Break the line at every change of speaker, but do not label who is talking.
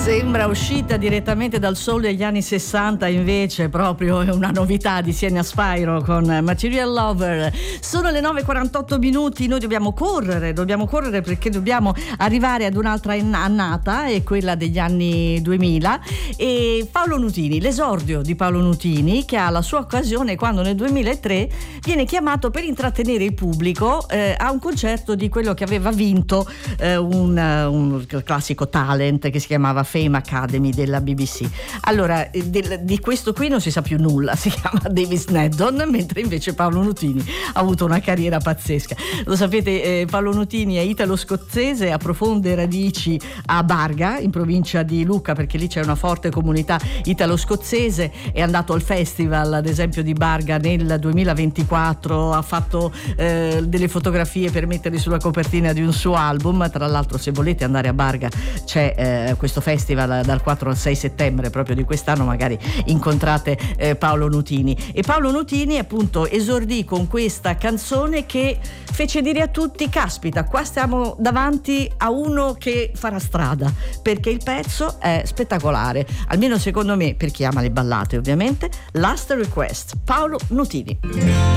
Sembra uscita direttamente dal soul degli anni 60, invece proprio è una novità di Siena Spyro con Material Lover. Sono le 9:48 minuti, noi dobbiamo correre perché dobbiamo arrivare ad un'altra annata, è quella degli anni 2000, e Paolo Nutini, l'esordio di Paolo Nutini, che ha la sua occasione quando nel 2003 viene chiamato per intrattenere il pubblico a un concerto di quello che aveva vinto un classico talent che si chiamava Fame Academy della BBC. Allora, di questo qui non si sa più nulla, si chiama David Sneddon, mentre invece Paolo Nutini ha avuto una carriera pazzesca. Lo sapete, Paolo Nutini è italo-scozzese, ha profonde radici a Barga, in provincia di Lucca, perché lì c'è una forte comunità italo-scozzese. È andato al festival, ad esempio, di Barga nel 2024, ha fatto delle fotografie per metterle sulla copertina di un suo album. Tra l'altro, se volete andare a Barga c'è questo festival dal 4 al 6 settembre proprio di quest'anno, magari incontrate Paolo Nutini. E Paolo Nutini appunto esordì con questa canzone che fece dire a tutti: caspita, qua stiamo davanti a uno che farà strada, perché il pezzo è spettacolare, almeno secondo me, per chi ama le ballate ovviamente. Last Request, Paolo Nutini.